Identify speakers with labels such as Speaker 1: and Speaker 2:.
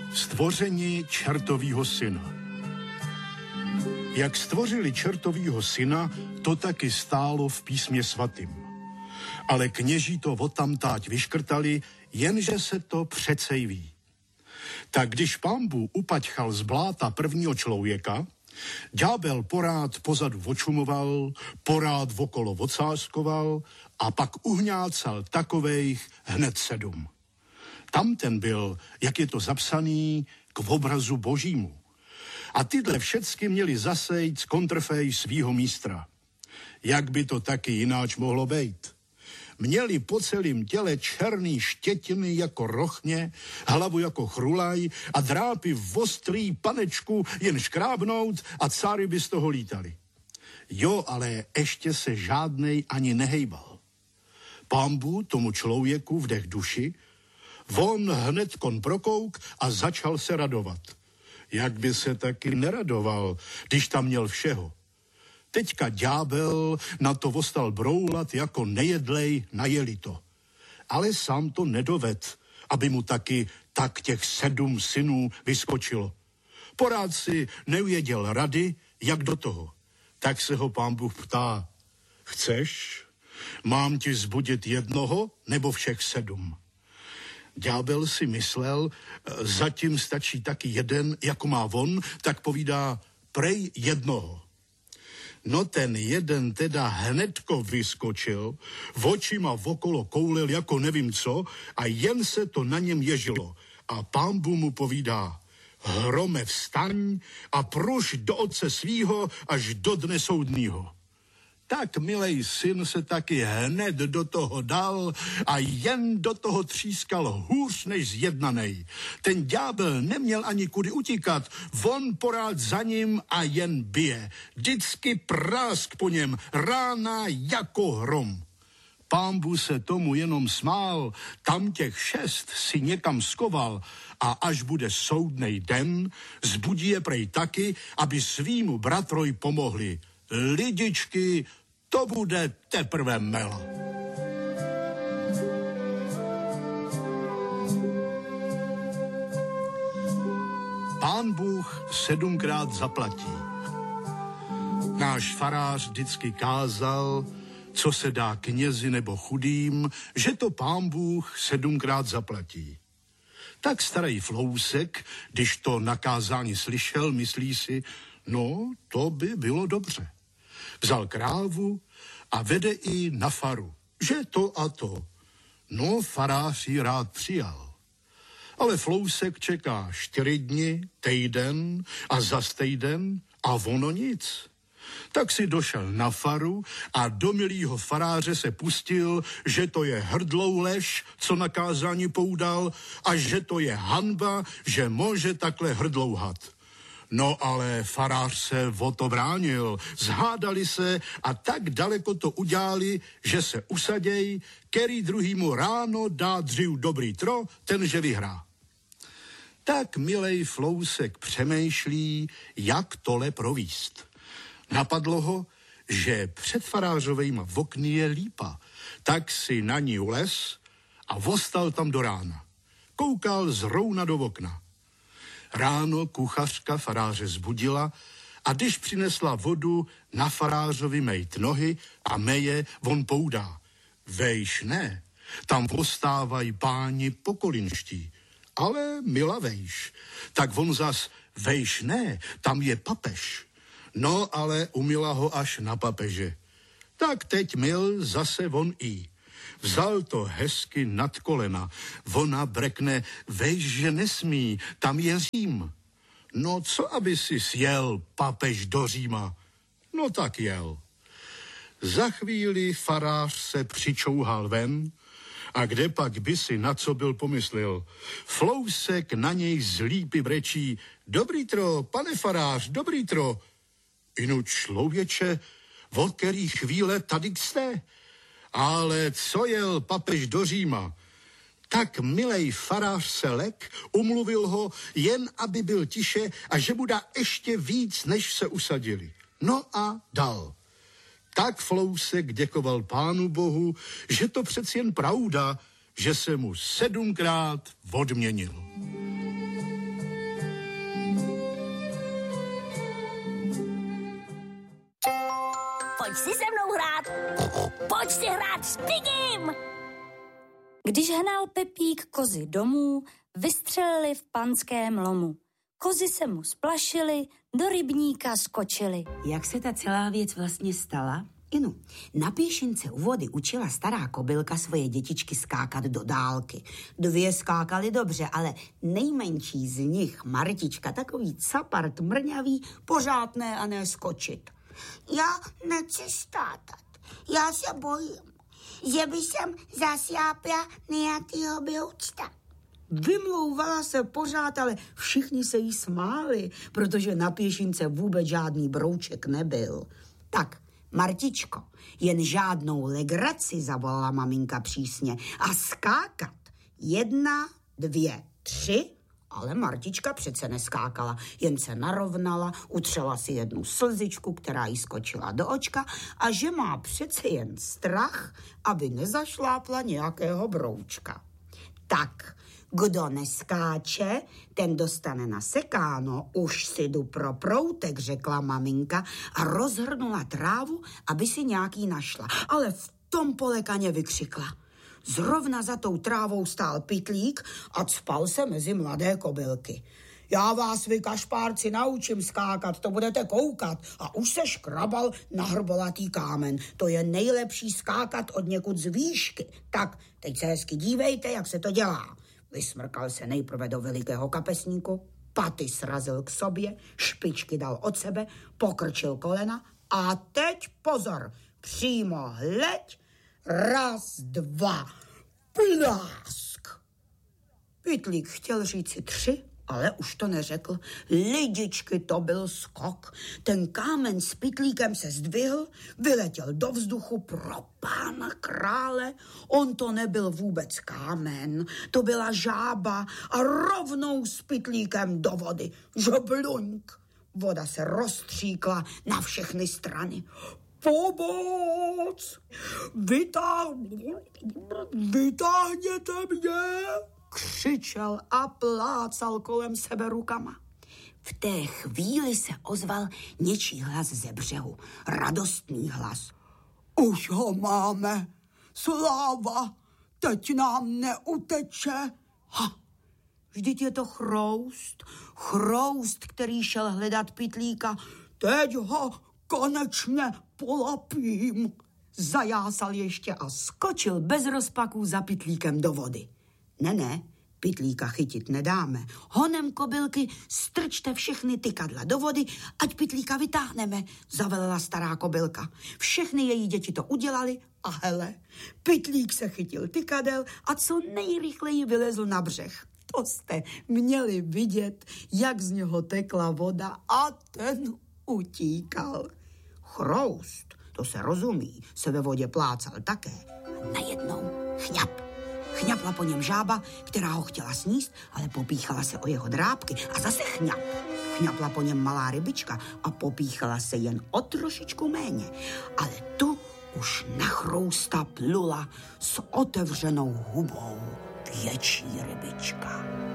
Speaker 1: Stvoření čertovýho syna. Jak stvořili čertovýho syna, to taky stálo v písmě svatým. Ale kněží to odtamtáť vyškrtali, jenže se to přecej ví. Tak když Pán Bůh upaťchal z bláta prvního člověka, ďábel porád pozadu očumoval, porád okolo ocáskoval a pak uhňácal takovejch hned 7. Tamten byl, jak je to zapsaný, k obrazu božímu. A tyhle všecky měli zasejt z kontrfej svýho místra. Jak by to taky jináč mohlo být? Měli po celém těle černý štětiny jako rochně, hlavu jako chrulaj a drápy v ostrý panečku jen škrábnout a cáry by z toho lítali. Jo, ale ještě se žádnej ani nehejbal. Pán Bůh tomu člověku vdech duši, on hned kon prokouk a začal se radovat. Jak by se taky neradoval, když tam měl všeho. Teďka ďábel na to ostal broulat jako nejedlej na jelito. Ale sám to nedoved, aby mu taky tak těch 7 synů vyskočilo. Porád si neuvěděl rady, jak do toho. Tak se ho Pán Bůh ptá, chceš? Mám ti zbudit jednoho nebo všech 7? Ďábel si myslel, zatím stačí taky jeden, jako má on, tak povídá, prej jednoho. No ten jeden teda hnedko vyskočil, očima okolo koulil jako nevím co a jen se to na něm ježilo. A Pán Bůh mu povídá, hrome vstaň a pruž do otce svýho až do dne soudnýho. Tak milej syn se taky hned do toho dal a jen do toho třískal hůř než zjednanej. Ten ďábel neměl ani kudy utíkat, on porád za ním a jen bije. Vždycky prásk po něm, rána jako hrom. Pán Bůh se tomu jenom smál, tam těch 6 si někam skoval a až bude soudnej den, zbudí je prej taky, aby svýmu bratroj pomohli. Lidičky, to bude teprve mela. Pán Bůh 7krát zaplatí. Náš farář vždycky kázal, co se dá knězi nebo chudým, že to Pán Bůh 7krát zaplatí. Tak starý Flousek, když to nakázání slyšel, myslí si, no, to by bylo dobře. Vzal krávu a vede i na faru, že to a to. No, farář ji rád přijal. Ale Flousek čeká 4 dny, týden a zas týden a ono nic. Tak si došel na faru a do milýho faráře se pustil, že to je hrdlou lež, co na kázání poudal, a že to je hanba, že může takhle hrdlouhat. No ale farář se o to bránil, zhádali se a tak daleko to udělali, že se usaděj, který druhýmu ráno dá dřív dobrý tro, tenže vyhrá. Tak milej Flousek přemýšlí, jak tole províst. Napadlo ho, že před farářovejma v okny je lípa, tak si na ní ulez a vostal tam do rána. Koukal zrovna do okna. Ráno kuchařka faráře zbudila a když přinesla vodu, na farářovi mejt nohy a meje, on poudá. Vejš ne, tam postávají páni pokolinští, ale mila vejš. Tak on zas, vejš ne, tam je papež. No ale umila ho až na papeže. Tak teď mil zase on i. Vzal to hezky nad kolena. Ona brekne, vejš, že nesmí, tam je Řím. No co, aby si sjel papež do Říma? No tak jel. Za chvíli farář se přičouhal ven a kde pak by si na co byl pomyslel. Flousek na něj z lípy brečí, dobrý tro, pane farář, dobrý tro. Inu člověče, od který chvíle tady jste? Ale co jel papež do Říma? Tak milej farář se lek, umluvil ho, jen aby byl tiše a že mu dá ještě víc, než se usadili. No a dal. Tak Flousek děkoval Pánu Bohu, že to přeci jen pravda, že se mu 7krát odměnil.
Speaker 2: pojď si hrát s Pigim!
Speaker 3: Když hnal Pepík kozy domů, vystřelili v panském lomu. Kozy se mu splašily, do rybníka skočily.
Speaker 4: Jak se ta celá věc vlastně stala? Inu, na pěšince u vody učila stará kobylka svoje dětičky skákat do dálky. 2 skákaly dobře, ale nejmenší z nich, Martička, takový capart mrňavý, pořád ne a ne skočit.
Speaker 5: Já nechci státat. Já se bojím, že by jsem zasjápla nějakýho broučka.
Speaker 4: Vymlouvala se pořád, ale všichni se jí smáli, protože na pěšince vůbec žádný brouček nebyl. Tak, Martičko, jen žádnou legraci, zavolala maminka přísně. A skákat 1, 2, 3, ale Martička přece neskákala, jen se narovnala, utřela si jednu slzičku, která jí skočila do očka a že má přece jen strach, aby nezašlápla nějakého broučka. Tak, kdo neskáče, ten dostane nasekáno. Už si jdu pro proutek, řekla maminka a rozhrnula trávu, aby si nějaký našla. Ale v tom polekaně vykřikla. Zrovna za tou trávou stál pytlík a cpal se mezi mladé kobylky. Já vás, vy kašpárci, naučím skákat, to budete koukat. A už se škrabal na hrbolatý kámen. To je nejlepší skákat od někud z výšky. Tak, teď se hezky dívejte, jak se to dělá. Vysmrkal se nejprve do velikého kapesníku, paty srazil k sobě, špičky dal od sebe, pokrčil kolena a teď pozor, přímo hleď, 1, 2, plásk. Pytlík chtěl říci 3, ale už to neřekl. Lidičky, to byl skok. Ten kámen s pytlíkem se zdvihl, vyletěl do vzduchu pro pána krále. On to nebyl vůbec kámen, to byla žába a rovnou s pytlíkem do vody. Žobluňk. Voda se rozstříkla na všechny strany. Pomoc! Vytáhněte mě! Křičel a plácal kolem sebe rukama. V té chvíli se ozval něčí hlas ze břehu. Radostný hlas. Už ho máme. Sláva, teď nám neuteče. Ha, vždyť je to Chroust. Chroust, který šel hledat pytlíka. Teď ho konečně polapím. Zajásal ještě a skočil bez rozpaků za pytlíkem do vody. Ne, pytlíka chytit nedáme. Honem kobylky strčte všechny tykadla do vody, ať pytlíka vytáhneme, zavelila stará kobylka. Všechny její děti to udělali a hele, pytlík se chytil tykadel a co nejrychleji vylezl na břeh. To jste měli vidět, jak z něho tekla voda a ten utíkal. Chroust, to se rozumí, se ve vodě plácal také. A najednou chňap. Chňapla po něm žába, která ho chtěla sníst, ale popíchala se o jeho drápky a zase chňap. Chňapla po něm malá rybička a popíchala se jen o trošičku méně. Ale tu už na Chrousta plula s otevřenou hubou větší rybička.